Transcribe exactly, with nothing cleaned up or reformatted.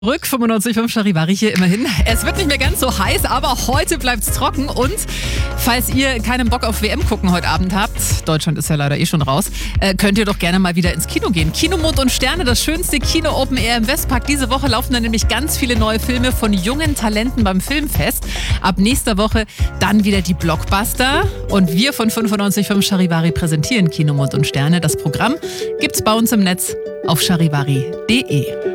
Rück fünfundneunzig Komma fünf Charivari hier immerhin. Es wird nicht mehr ganz so heiß, aber heute bleibt's trocken. Und falls ihr keinen Bock auf W M gucken heute Abend habt, Deutschland ist ja leider eh schon raus, äh, könnt ihr doch gerne mal wieder ins Kino gehen. Kino Mond und Sterne, das schönste Kino Open Air im Westpark. Diese Woche laufen dann nämlich ganz viele neue Filme von jungen Talenten beim Filmfest. Ab nächster Woche dann wieder die Blockbuster. Und wir von fünfundneunzig Komma fünf Charivari präsentieren Kino Mond und Sterne. Das Programm gibt's bei uns im Netz auf charivari punkt de.